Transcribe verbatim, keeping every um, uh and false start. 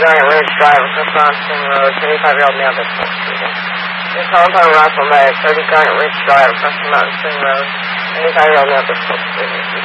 Garnet Ridge Drive across Bronson Road, thirty-five-year-old male difficult breathing. Your telephone Russell May, thirty Garnet Ridge Drive across Mountain Spring Road, thirty-five-year-old male difficult breathing.